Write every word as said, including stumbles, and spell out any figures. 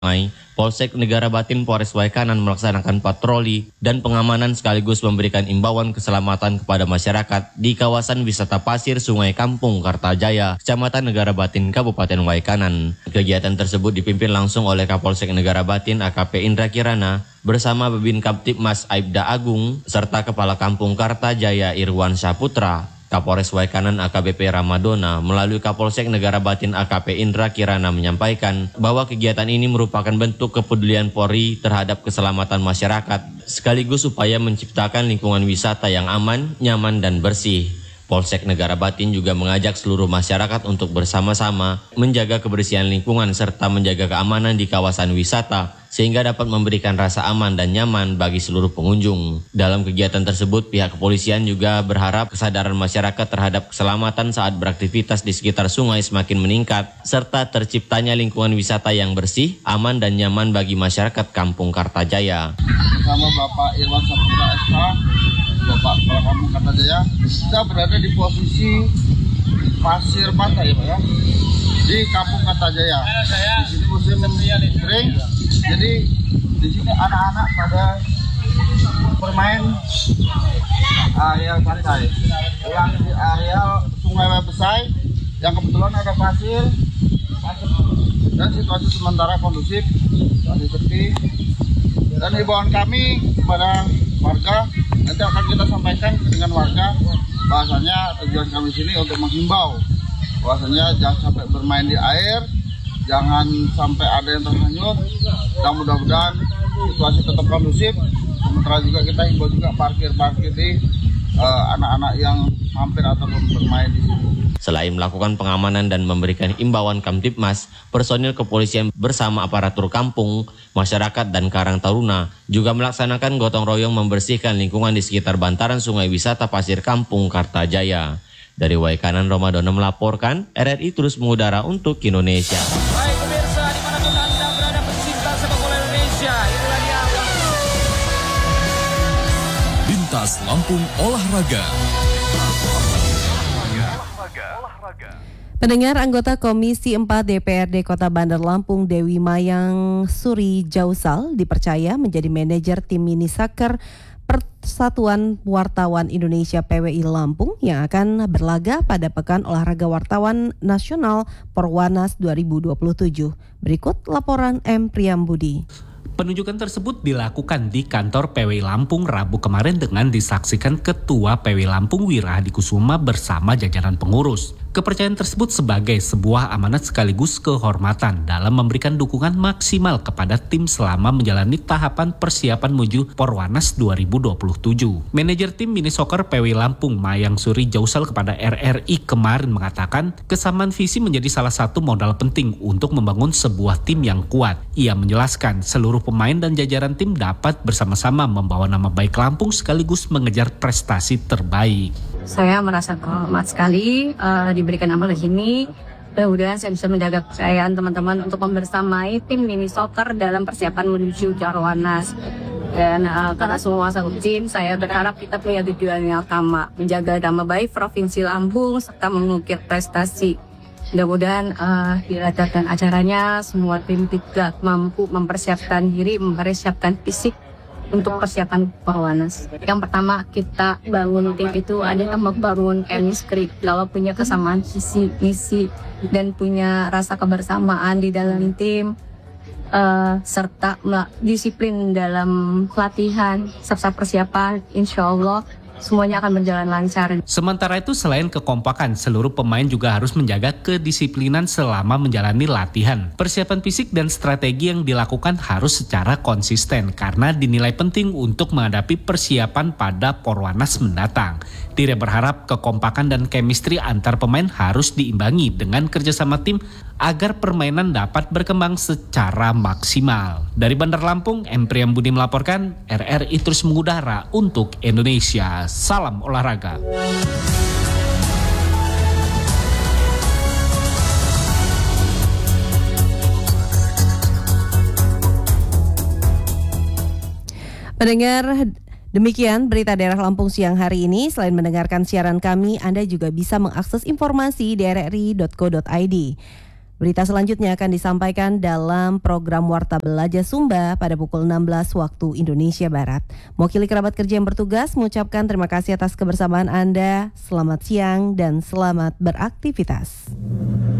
Polsek Negara Batin Polres Waikanan melaksanakan patroli dan pengamanan sekaligus memberikan imbauan keselamatan kepada masyarakat di kawasan wisata pasir Sungai Kampung Kartajaya, Kecamatan Negara Batin, Kabupaten Waikanan. Kegiatan tersebut dipimpin langsung oleh Kapolsek Negara Batin A K P Indra Kirana bersama Babin Kaptipmas Aibda Agung serta Kepala Kampung Kartajaya Irwan Saputra. Kapolres Waikanan A K B P Ramadona melalui Kapolsek Negara Batin A K P Indra Kirana menyampaikan bahwa kegiatan ini merupakan bentuk kepedulian Polri terhadap keselamatan masyarakat sekaligus upaya menciptakan lingkungan wisata yang aman, nyaman, dan bersih. Polsek Negara Batin juga mengajak seluruh masyarakat untuk bersama-sama menjaga kebersihan lingkungan serta menjaga keamanan di kawasan wisata sehingga dapat memberikan rasa aman dan nyaman bagi seluruh pengunjung. Dalam kegiatan tersebut, pihak kepolisian juga berharap kesadaran masyarakat terhadap keselamatan saat beraktivitas di sekitar sungai semakin meningkat serta terciptanya lingkungan wisata yang bersih, aman, dan nyaman bagi masyarakat Kampung Kartajaya. Bersama Bapak Irwan Saputra S K, Bapak Kepala Kampung Kartajaya, kita berada di posisi pasir pantai ya Pak ya, di Kampung Kartajaya. Di sini musim kering, jadi di sini anak-anak pada bermain area pantai, yang di area Sungai Webesai yang kebetulan ada pasir, dan situasi sementara kondusif, masih sepi. Dan himbauan kami kepada warga, nanti akan kita sampaikan dengan warga bahasanya tujuan kami sini untuk menghimbau bahasanya jangan sampai bermain di air, jangan sampai ada yang terhanyut, dan mudah-mudahan situasi tetap kondusif. Sementara juga kita himbau juga parkir-parkir di uh, anak-anak yang hampir ataupun bermain di sini. Selain melakukan pengamanan dan memberikan imbauan Kamtibmas, personil kepolisian bersama aparatur kampung, masyarakat, dan Karang Taruna juga melaksanakan gotong royong membersihkan lingkungan di sekitar bantaran sungai wisata pasir Kampung Kartajaya. Dari Waikanan, Ramadona melaporkan, R R I terus mengudara untuk Indonesia. Baik pemirsa, dimanapun Anda berada pencinta sepak bola Indonesia, inilah dia Lintas Lampung Olahraga. Pendengar, anggota Komisi empat D P R D Kota Bandar Lampung Dewi Mayang Suri Jausal dipercaya menjadi manajer tim mini soccer Persatuan Wartawan Indonesia P W I Lampung yang akan berlaga pada Pekan Olahraga Wartawan Nasional Porwanas dua ribu dua puluh tujuh. Berikut laporan M. Priyambudi. Penunjukan tersebut dilakukan di kantor P W I Lampung Rabu kemarin dengan disaksikan Ketua P W I Lampung Wira Hadi Kusuma bersama jajaran pengurus. Kepercayaan tersebut sebagai sebuah amanat sekaligus kehormatan dalam memberikan dukungan maksimal kepada tim selama menjalani tahapan persiapan menuju Porwanas dua ribu dua puluh tujuh. Manajer tim mini soccer P W I Lampung Mayang Suri Jausal kepada R R I kemarin mengatakan kesamaan visi menjadi salah satu modal penting untuk membangun sebuah tim yang kuat. Ia menjelaskan seluruh pemain dan jajaran tim dapat bersama-sama membawa nama baik Lampung sekaligus mengejar prestasi terbaik. Saya merasa hormat sekali uh, diberikan amanah ini. Mudah-mudahan saya bisa menjaga kepercayaan teman-teman untuk membersamai tim mini soccer dalam persiapan menuju Porwanas. Dan uh, karena semua satu tim, saya berharap kita punya tujuan yang sama, menjaga nama baik Provinsi Lampung serta mengukir prestasi. Mudah-mudahan uh, dilancarkan acaranya, semua tim tidak mampu mempersiapkan diri, mempersiapkan fisik untuk persiapan Porwanas. Yang pertama kita bangun tim itu adalah membangun chemistry, lalu punya kesamaan visi, misi, dan punya rasa kebersamaan di dalam tim, uh, serta disiplin dalam pelatihan serta persiapan. Insya Allah semuanya akan berjalan lancar. Sementara itu selain kekompakan, seluruh pemain juga harus menjaga kedisiplinan selama menjalani latihan. Persiapan fisik dan strategi yang dilakukan harus secara konsisten karena dinilai penting untuk menghadapi persiapan pada Porwanas mendatang. Dia berharap kekompakan dan chemistry antar pemain harus diimbangi dengan kerjasama tim agar permainan dapat berkembang secara maksimal. Dari Bandar Lampung, M. Priyambudi melaporkan, R R I terus mengudara untuk Indonesia. Salam olahraga. Pendengar, demikian berita daerah Lampung siang hari ini. Selain mendengarkan siaran kami, Anda juga bisa mengakses informasi di r r i dot co dot i d. Berita selanjutnya akan disampaikan dalam program Warta Belaja Sumba pada pukul enam belas waktu Indonesia Barat. Mewakili kerabat kerja yang bertugas mengucapkan terima kasih atas kebersamaan Anda. Selamat siang dan selamat beraktivitas.